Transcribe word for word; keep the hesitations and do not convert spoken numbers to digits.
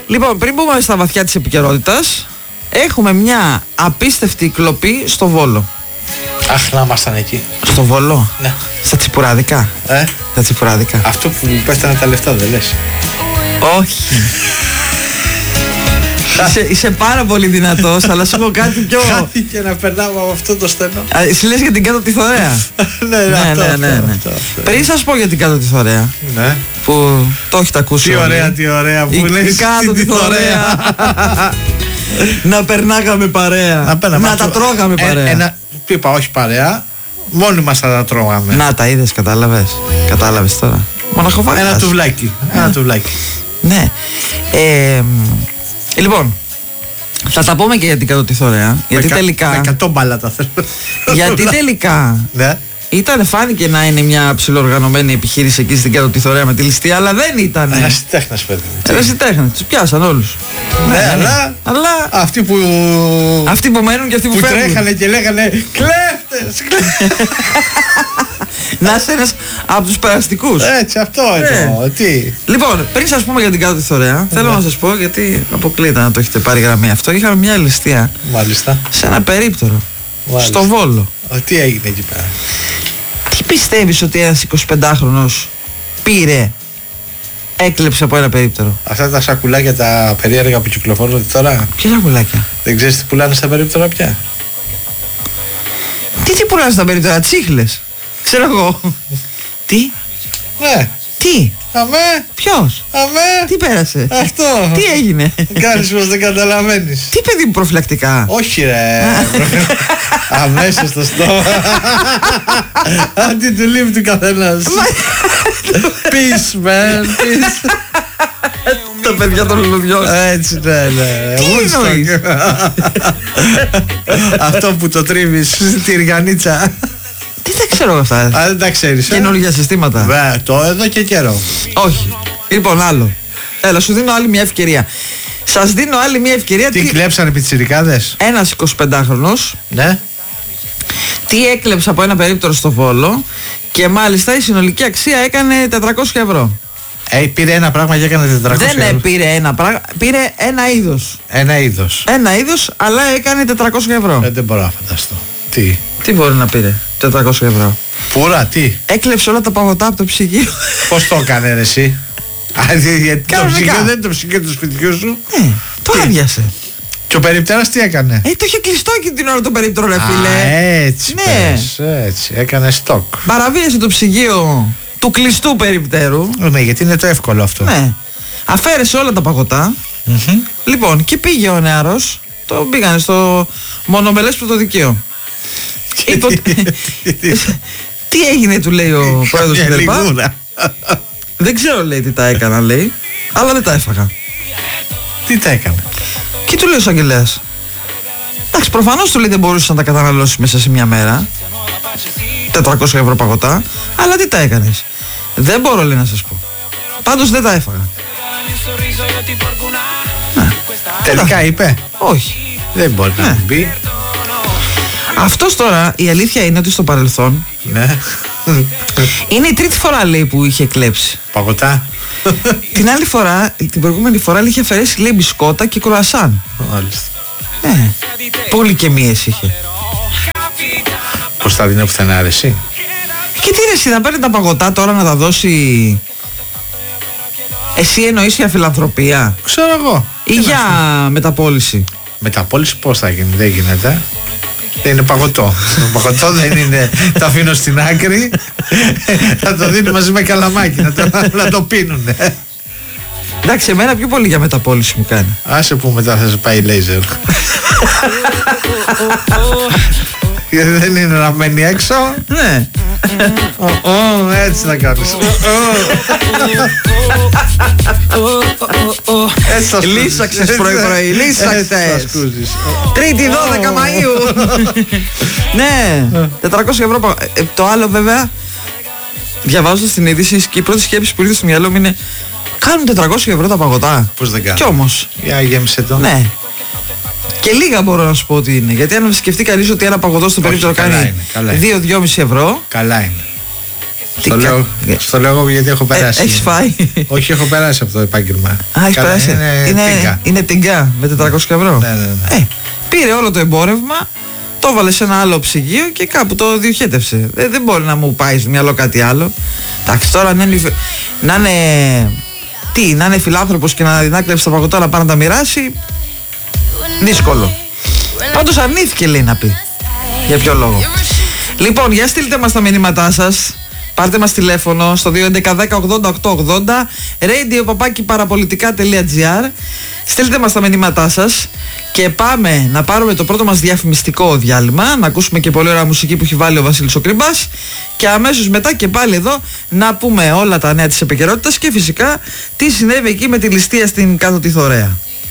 Λοιπόν, πριν μπούμε στα βαθιά της επικαιρότητας, έχουμε μια απίστευτη κλοπή στο Βόλο. Αχ, να ήμασταν εκεί. Στο Βόλο? Ναι. Στα τσιπουράδικα. Ε? Στα τσιπουράδικα. Αυτό που πέστανε τα λεφτά, δεν λες? Όχι. Είσαι, είσαι πάρα πολύ δυνατός, αλλά σου πω κάτι πιο. Χάθηκε να περνάμε από αυτό το στενό. Εσύ λες για την κάτω τη Θωρέα. Ναι, ναι, ναι, αυτό, ναι, ναι, ναι. αυτό, αυτό. Πριν σας πω για την κάτω τη Θωρέα, Ναι. που το έχετε ακούσει. Τι όλοι. ωραία, τι ωραία που Η- λες. η κάτω τη Θωρέα. Να περνάγαμε παρέα. Να, πέραμε, Να τα αυτό- τρώγαμε ε, παρέα. Ένα, είπα όχι παρέα, μόνοι μας θα τα τρώγαμε. Να τα είδες, κατάλαβες. Κατάλαβες τώρα. Μοναχοφάγας. Ένα τουβλάκι, ένα τουβλάκι. Ναι. Ε, μ, λοιπόν, θα τα πούμε και για την κάτω τη Θωρέα. Γιατί Με τελικά. κα- με εκατό μπάλα τα θέλω. Γιατί τελικά. Ναι. Ήταν, φάνηκε να είναι μια ψιλοοργανωμένη επιχείρηση εκεί στην κάτω τη Θωρέα με τη ληστεία, αλλά δεν ήταν. Ερασιτέχνες, παιδί. Ερασιτέχνη, τους πιάσαν όλους. Ναι, αλλά Αλλά αυτοί που, αυτοί που μένουν και αυτοί που, που φεύγουν. τρέχανε και λέγανε κλέφτες, κλέφτες. Να είσαι ένας από τους περαστικούς. Έτσι, αυτό Ναι. εννοώ. Τι. Λοιπόν, πριν σας πούμε για την κάτω τη Θωρέα, θέλω να σας πω, γιατί αποκλείται να το έχετε πάρει γραμμή αυτό. Είχαμε μια ληστεία Μάλιστα. σε ένα περίπτερο. Μάλιστα. Στο Βόλο. Ο, τι έγινε εκεί πέρα? Τι πιστεύεις ότι ένας εικοσιπεντάχρονος πήρε, έκλεψε από ένα περίπτερο? Αυτά τα σακουλάκια τα περίεργα που κυκλοφορούν τώρα, Ποια σακουλάκια? δεν ξέρεις τι πουλάνε στα περίπτωρα πια? Τι τι πουλάνε στα περίπτερα, τσίχλες? Ξέρω εγώ. Τι, Ναι. τι, Αμέ, ποιος, αμέ. τι πέρασε, Αυτό. τι έγινε? Κάνεις πως δεν καταλαβαίνεις. Τι παιδί μου προφυλακτικά? Όχι ρε. Αμέσως στο στόμα. Αντί του λείπει του καθένας. Peace man, peace. Τα παιδιά των λουλουδιών. Έτσι, ναι, ναι. Τι Woodstock. εννοείς? Αυτό που το τρίβεις στη ργανίτσα. Τι τα ξέρω αυτά, Α, δεν τα ξέρεις, ε? καινούργια συστήματα? Βε, το εδώ και καιρό. Όχι. Λοιπόν, άλλο. Έλα, σου δίνω άλλη μια ευκαιρία. Σας δίνω άλλη μια ευκαιρία. Τι κλέψανε πιτσιρικάδες? Ένας εικοσιπεντάχρονος Ναι. τι έκλεψε από ένα περίπτερο στο Βόλο και μάλιστα η συνολική αξία έκανε τετρακόσια ευρώ. Ε, πήρε ένα πράγμα και έκανε τετρακόσια Δεν ευρώ. πήρε ένα πράγμα, πήρε ένα είδος. Ένα είδος. Ένα είδος, αλλά έκανε τετρακόσια ευρώ. Ε, δεν μπορώ να φανταστώ. Τι. Τι μπορεί να πήρε τετρακόσια ευρώ? Πούρα, τι. Έκλεψε όλα τα παγωτά από το ψυγείο. Πώς το έκανε ρε εσύ? Α, δι- γιατί το Κανονικά. ψυγείο δεν είναι το ψυγείο του σπιτιού σου. Ε, το Τι? άδειασε. Και ο περιπτέρας τι έκανε? Ε, το είχε κλειστό εκείνη την ώρα το περίπτερο, ρε Α, φίλε. έτσι Ναι. πες, έτσι. Έκανε στόκ. Παραβίασε το ψυγείο του κλειστού περιπτέρου. Ναι, γιατί είναι το εύκολο αυτό. Ναι. Αφαίρεσε όλα τα παγωτά. Μμμ. Λοιπόν, και πήγε ο νεαρός. Το πήγανε στο μονομελές πρωτοδικείο. Είπε ότι- Τι έγινε, του λέει ο πρόεδρος Μια και τα λοιπά. λιγούρα. Δεν ξέρω, λέει, τι τα έκανα, λέει, αλλά δεν τα έφαγα. Τι τα έκανε? Και του λέει ο εισαγγελέας, εντάξει, προφανώς, του λέει, δεν μπορούσες να τα καταναλώσεις μέσα σε μια μέρα, τετρακόσια ευρώ παγωτά, αλλά τι τα έκανες? Δεν μπορώ, λέει, να σας πω. Πάντως δεν τα έφαγα. Τελικά είπε. Όχι. Δεν μπορεί να Ναι. μου πει. Αυτός τώρα, η αλήθεια είναι ότι στο παρελθόν Ναι. είναι η τρίτη φορά, λέει, που είχε κλέψει. Παγωτά. Την άλλη φορά, την προηγούμενη φορά, είχε αφαιρέσει, λέει, μπισκότα και κρουασάν. Μάλιστα. Ε, πολυκαιμίες είχε. Πώς θα δίνει πουθενά ρε εσύ? Και τι είναι εσύ, να παίρνει τα παγωτά τώρα να τα δώσει? Εσύ εννοείς για φιλανθρωπία Ξέρω εγώ. ή για μεταπώληση? Μεταπώληση πώς θα γίνει? Δεν γίνεται. Δεν είναι παγωτό. Το παγωτό δεν είναι. Το αφήνω στην άκρη. Θα το δίνει μαζί με καλαμάκι να το, να το πίνουνε. Εντάξει, εμένα πιο πολύ για μεταπώληση μου κάνει. Άσε που μετά θα σε πάει λέιζερ. Γιατί δεν είναι να μένει έξω. Ναι. Ω, ω, έτσι θα κάνεις. Έτσι θα σκούζεις. Λύσαξες πρωί-πρωί, λύσαξες. Έτσι θα σκούζεις. Τρίτη δώδεκα Μαΐου. Ναι, τετρακόσια ευρώ. πα- ε, Το άλλο βέβαια, διαβάζοντας την είδηση, και η πρώτη σκέψη που ήρθε στο μυαλό μου είναι, κάνουν τετρακόσια ευρώ τα παγωτά? Πώς δεν κάνω? Κι όμως, Για γέμισε το. ναι. Και λίγα μπορώ να σου πω ότι είναι. Γιατί αν σκεφτεί κανείς ότι ένα παγωτό στο Όχι, περίπτερο καλά κάνει είναι, καλά είναι. δύο με δυόμισι ευρώ, Καλά είναι. Στο λέω, στο λέω γιατί έχω περάσει. Ε, έχεις φάει? Όχι, έχω περάσει από το επάγγελμα. Α, έχεις περάσει. Είναι, είναι, τίγκα. είναι τιγκά με τετρακόσια ευρώ. Ναι, ναι, ναι. Ε, πήρε όλο το εμπόρευμα, το έβαλε σε ένα άλλο ψυγείο και κάπου το διοχέτευσε. Ε, δεν μπορεί να μου πάει στο μυαλό κάτι άλλο. Εντάξει, τώρα να είναι, να είναι, τι, να είναι φιλάνθρωπος και να δινάκλεψει τα παγωτά να πάει να τα μοιράσει. Δύσκολο. Πάντως αρνήθηκε, λέει, να πει. Για ποιο λόγο? Λοιπόν, για στείλτε μας τα μηνύματά σας. Πάρτε μας τηλέφωνο στο δύο έντεκα δέκα ογδόντα οκτώ ογδόντα, radio παπάκι παραπολιτικά τελεία τζι άρ. Στείλτε μας τα μηνύματά σας και πάμε να πάρουμε το πρώτο μας διαφημιστικό διάλειμμα, να ακούσουμε και πολύ ωραία μουσική που έχει βάλει ο Βασίλης ο Κριμπάς και αμέσως μετά και πάλι εδώ να πούμε όλα τα νέα της επικαιρότητας και φυσικά τι συνέβη εκεί με τη ληστεία στην Κάτω τη Θωρέα.